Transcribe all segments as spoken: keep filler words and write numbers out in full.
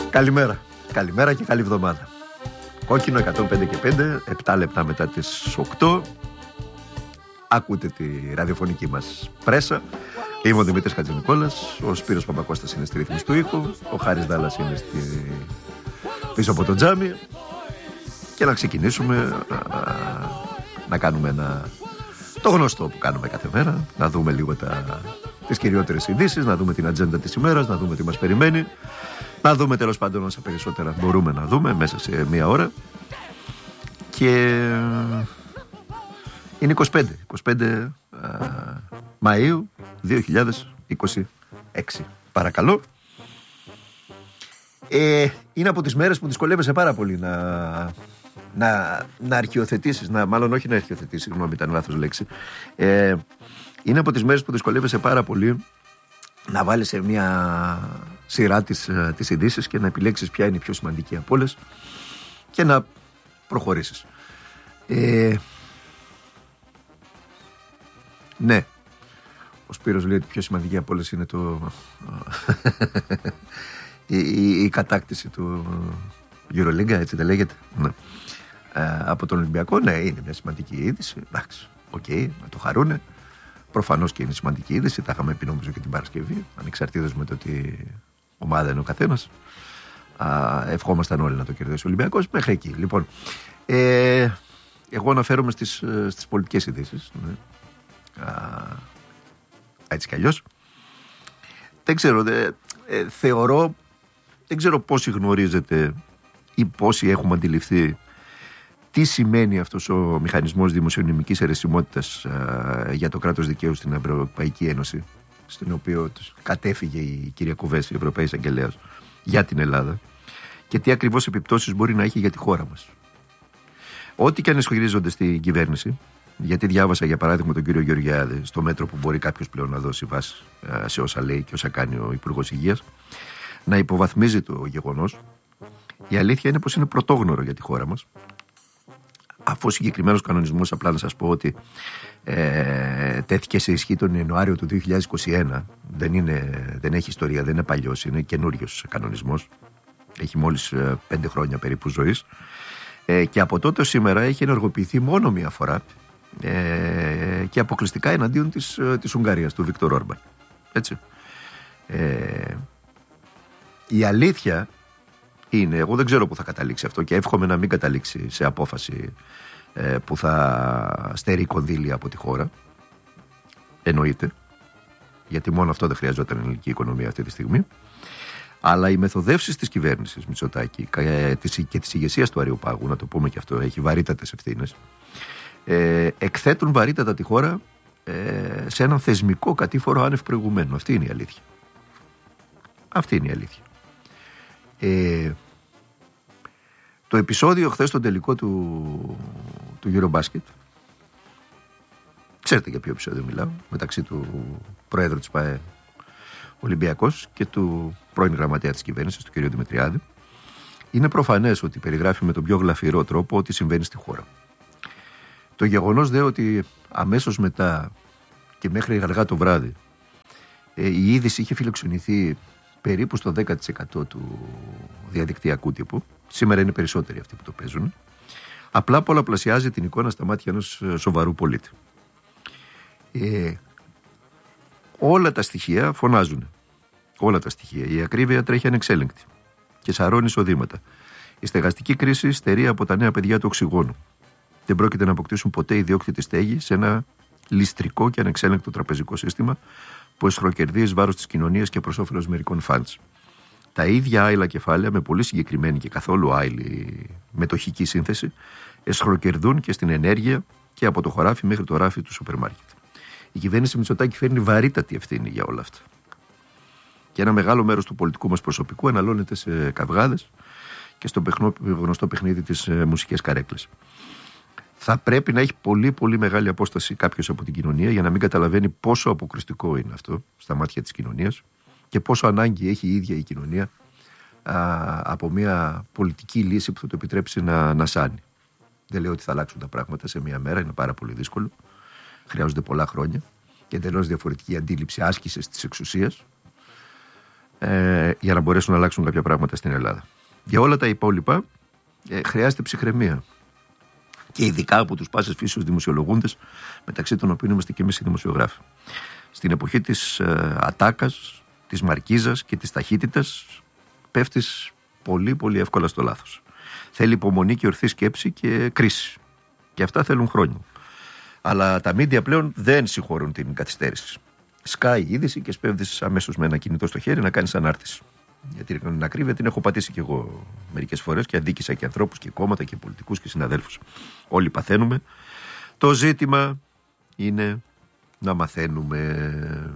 Καλημέρα. Καλημέρα και καλή εβδομάδα. Κόκκινο εκατόν πέντε και πέντε, επτά λεπτά μετά τις οκτώ. Ακούτε τη ραδιοφωνική μας πρέσα. Είμαι ο Δημήτρης Χατζηνικόλας, ο Σπύρος Παπακώστας είναι στη ρύθμιση του ήχου, ο Χάρης Δάλλας είναι στη... πίσω από το τζάμι. Και να ξεκινήσουμε να, να κάνουμε ένα... το γνωστό που κάνουμε κάθε μέρα, να δούμε λίγο τα... τις κυριότερες ειδήσεις, να δούμε την ατζέντα της ημέρας, να δούμε τι μας περιμένει, να δούμε τέλος πάντων όσα περισσότερα μπορούμε να δούμε μέσα σε μία ώρα. Και είναι είκοσι πέντε, είκοσι πέντε α, Μαΐου δύο χιλιάδες είκοσι έξι. Παρακαλώ. Ε, είναι από τις μέρες που δυσκολεύεσαι πάρα πολύ να, να, να αρχιοθετήσεις, να, μάλλον όχι να αρχιοθετήσεις, συγγνώμη, ήταν λάθος λέξη. Ε, είναι από τις μέρες που δυσκολεύεσαι πάρα πολύ να βάλεις σε μια σειρά τις, τις ειδήσεις και να επιλέξεις ποια είναι η πιο σημαντική από όλες και να προχωρήσεις. Ε, ναι, ο Σπύρος λέει ότι η πιο σημαντική από όλες είναι το... η, η, η κατάκτηση του Euroleague, έτσι δεν λέγεται, ναι. ε, από τον Ολυμπιακό. Ναι, είναι μια σημαντική είδηση, εντάξει, οκ, okay, να το χαρούνε. Προφανώς και είναι σημαντική είδηση, τα είχαμε πει νομίζω και την Παρασκευή, ανεξαρτήτως με το τι ομάδα είναι ο καθένας. Α, ευχόμασταν όλοι να το κερδίσει ο Ολυμπιακός μέχρι εκεί. Λοιπόν, ε, εγώ αναφέρομαι στις, στις πολιτικές ειδήσεις, ναι. Α, έτσι κι αλλιώς. Δεν ξέρω, δε, ε, θεωρώ, δεν ξέρω πόσοι γνωρίζετε ή πόσοι έχουμε αντιληφθεί τι σημαίνει αυτός ο μηχανισμός δημοσιονομικής αιρεσιμότητας α, για το κράτος δικαίου στην Ευρωπαϊκή Ένωση, στην οποία κατέφυγε η κυρία Κοβέση, η Ευρωπαϊκή Εισαγγελέας, για την Ελλάδα, και τι ακριβώς επιπτώσεις μπορεί να έχει για τη χώρα μας. Ό,τι και αν ισχυρίζονται στην κυβέρνηση, γιατί διάβασα για παράδειγμα τον κύριο Γεωργιάδη στο μέτρο που μπορεί κάποιος πλέον να δώσει βάση σε όσα λέει και όσα κάνει ο Υπουργός Υγείας, να υποβαθμίζει το γεγονός. Η αλήθεια είναι πως είναι πρωτόγνωρο για τη χώρα μας. Αφού ο συγκεκριμένος κανονισμός, απλά να σας πω ότι ε, τέθηκε σε ισχύ τον Ιανουάριο του δύο χιλιάδες είκοσι ένα, δεν, είναι, δεν έχει ιστορία, δεν είναι παλιός, είναι καινούριος κανονισμός. Έχει μόλις ε, πέντε χρόνια περίπου ζωής. Ε, και από τότε σήμερα έχει ενεργοποιηθεί μόνο μία φορά ε, και αποκλειστικά εναντίον της, ε, της Ουγγαρίας, του Βίκτορ Όρμπαν. Έτσι. Ε, η αλήθεια είναι, εγώ δεν ξέρω που θα καταλήξει αυτό και εύχομαι να μην καταλήξει σε απόφαση ε, που θα στερεί κονδύλια από τη χώρα. Εννοείται, γιατί μόνο αυτό δεν χρειαζόταν η ελληνική οικονομία αυτή τη στιγμή. Αλλά οι μεθοδεύσεις της κυβέρνησης Μητσοτάκη και της ηγεσίας του Αριοπάγου, να το πούμε και αυτό, έχει βαρύτατες ευθύνες, ε, εκθέτουν βαρύτατα τη χώρα ε, σε έναν θεσμικό κατήφορο άνευ προηγουμένου. Αυτή είναι η αλήθεια. Αυτή είναι η αλήθεια. Ε, το επεισόδιο χθες στον τελικό του, του Eurobasket, ξέρετε για ποιο επεισόδιο μιλάω, μεταξύ του Προέδρου της ΠΑΕ Ολυμπιακός και του πρώην γραμματέα της κυβέρνησης, του κ. Δημητριάδη, είναι προφανές ότι περιγράφει με τον πιο γλαφυρό τρόπο ό,τι συμβαίνει στη χώρα. Το γεγονός δε ότι αμέσως μετά και μέχρι αργά το βράδυ ε, η είδηση είχε φιλοξενηθεί περίπου στο δέκα τοις εκατό του διαδικτυακού τύπου, σήμερα είναι περισσότεροι αυτοί που το παίζουν, απλά πολλαπλασιάζει την εικόνα στα μάτια ενός σοβαρού πολίτη. Ε, όλα τα στοιχεία φωνάζουν. Όλα τα στοιχεία. Η ακρίβεια τρέχει ανεξέλεγκτη και σαρώνει εισοδήματα. Η στεγαστική κρίση στερεί από τα νέα παιδιά του οξυγόνου. Δεν πρόκειται να αποκτήσουν ποτέ ιδιόκτητη στέγη σε ένα ληστρικό και ανεξέλεγκτο τραπεζικό σύστημα που εσχροκερδεί εις βάρος της κοινωνίας και προς όφελος μερικών φαντς. Τα ίδια άειλα κεφάλαια, με πολύ συγκεκριμένη και καθόλου άειλη μετοχική σύνθεση, εσχροκερδούν και στην ενέργεια και από το χωράφι μέχρι το ράφι του σούπερ μάρκετ. Η κυβέρνηση Μητσοτάκη φέρνει βαρύτατη ευθύνη για όλα αυτά. Και ένα μεγάλο μέρος του πολιτικού μας προσωπικού αναλώνεται σε καυγάδες και στο παιχνό, γνωστό παιχνίδι της ε, μουσικές καρέκλες. Θα πρέπει να έχει πολύ πολύ μεγάλη απόσταση κάποιος από την κοινωνία για να μην καταλαβαίνει πόσο αποκριστικό είναι αυτό στα μάτια της κοινωνίας και πόσο ανάγκη έχει η ίδια η κοινωνία α, από μια πολιτική λύση που θα το επιτρέψει να, να σάνει. Δεν λέω ότι θα αλλάξουν τα πράγματα σε μια μέρα, είναι πάρα πολύ δύσκολο. Χρειάζονται πολλά χρόνια και εντελώς διαφορετική αντίληψη άσκησης της εξουσίας. ε, για να μπορέσουν να αλλάξουν κάποια πράγματα στην Ελλάδα. Για όλα τα υπόλοιπα ε, χρειάζεται ψυχραιμία. Και ειδικά από τους πάσες φύσεως δημοσιολογούντες, μεταξύ των οποίων είμαστε και εμείς οι δημοσιογράφοι. Στην εποχή της ε, ατάκας, της μαρκίζας και της ταχύτητας, πέφτεις πολύ πολύ εύκολα στο λάθος. Θέλει υπομονή και ορθή σκέψη και κρίση. Και αυτά θέλουν χρόνια. Αλλά τα μίντια πλέον δεν συγχωρούν την καθυστέρηση. Σκάει η είδηση και σπέβδεις αμέσως με ένα κινητό στο χέρι να κάνεις ανάρτηση. Γιατί την ακρίβεια την έχω πατήσει κι εγώ μερικές φορές και αδίκησα και ανθρώπους και κόμματα και πολιτικούς και συναδέλφους. Όλοι παθαίνουμε. Το ζήτημα είναι να μαθαίνουμε.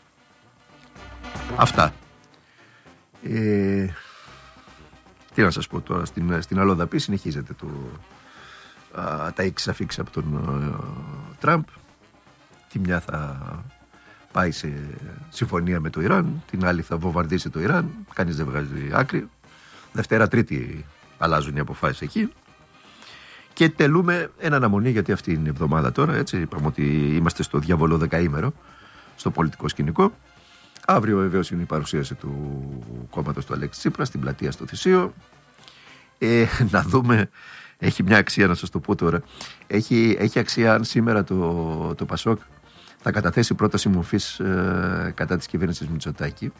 Αυτά. Ε, τι να σας πω τώρα, στην, στην Αλοδαπή συνεχίζεται το, α, τα έξι αφήξεις από τον α, Τραμπ. Τη μια θα πάει σε συμφωνία με το Ιράν, την άλλη θα βομβαρδίσει το Ιράν, κανείς δεν βγάζει άκρη. Δευτέρα, Τρίτη αλλάζουν οι αποφάσεις εκεί. Και τελούμε εν αναμονή, γιατί αυτή είναι η εβδομάδα τώρα, έτσι, είπαμε ότι είμαστε στο διαβολό δεκαήμερο, στο πολιτικό σκηνικό. Αύριο βεβαίως είναι η παρουσίαση του κόμματος του Αλέξη Τσίπρα στην πλατεία στο Θησίο. Ε, να δούμε, έχει μια αξία να σας το πω τώρα, έχει, έχει αξία αν σήμερα το, το Πασόκ θα καταθέσει πρόταση μορφής ε, κατά της κυβέρνησης Μητσοτάκη.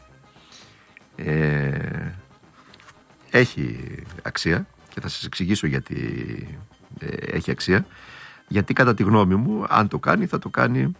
Ε, έχει αξία και θα σας εξηγήσω γιατί ε, έχει αξία. Γιατί κατά τη γνώμη μου, αν το κάνει, θα το κάνει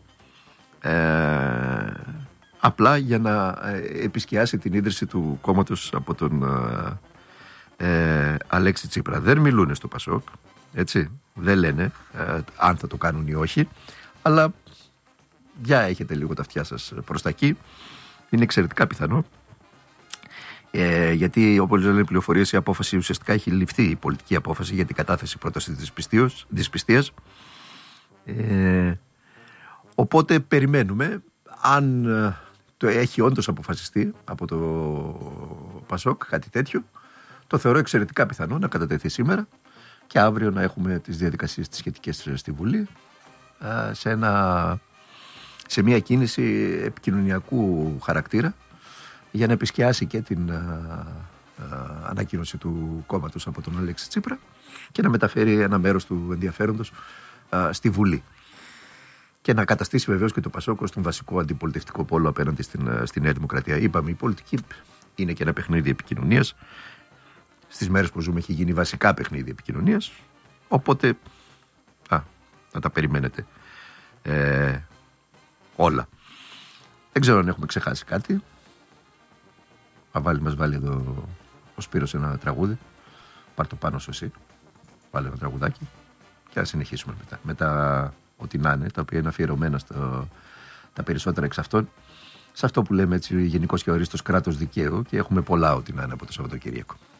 ε, απλά για να ε, επισκιάσει την ίδρυση του κόμματος από τον ε, ε, Αλέξη Τσίπρα. Δεν μιλούνε στο Πασόκ, έτσι, δεν λένε ε, αν θα το κάνουν ή όχι, αλλά για έχετε λίγο τα αυτιά σας προς τα εκεί. Είναι εξαιρετικά πιθανό. Ε, γιατί όπως λένε οι πληροφορίες, η απόφαση ουσιαστικά έχει ληφθεί, η πολιτική απόφαση για την κατάθεση πρόταση της πιστείας. Ε, οπότε περιμένουμε αν το έχει όντως αποφασιστεί από το Πασόκ κάτι τέτοιο. Το θεωρώ εξαιρετικά πιθανό να κατατεθεί σήμερα και αύριο να έχουμε τις διαδικασίες τις σχετικές στη Βουλή σε, ένα, σε μια κίνηση επικοινωνιακού χαρακτήρα για να επισκιάσει και την α, α, ανακοίνωση του κόμματος από τον Αλέξη Τσίπρα και να μεταφέρει ένα μέρος του ενδιαφέροντος α, στη Βουλή και να καταστήσει βεβαίως και το Πασόκ στον βασικό αντιπολιτευτικό πόλο απέναντι στην, στην Νέα Δημοκρατία. Είπαμε, η πολιτική είναι και ένα παιχνίδι επικοινωνίας. Στις μέρες που ζούμε έχει γίνει βασικά παιχνίδι επικοινωνίας, οπότε α, να τα περιμένετε ε, όλα. Δεν ξέρω αν έχουμε ξεχάσει κάτι. Θα βάλει, μας βάλει εδώ ο Σπύρος ένα τραγούδι. Πάρ' το πάνω σου εσύ. Βάλε ένα τραγουδάκι και ας συνεχίσουμε μετά. Μετά ό,τι να είναι, τα οποία είναι αφιερωμένα στο, τα περισσότερα εξ αυτών, σε αυτό που λέμε έτσι γενικώς και ορίστος κράτος δικαίου, και έχουμε πολλά ό,τι να είναι από το Σαββατοκύριακο.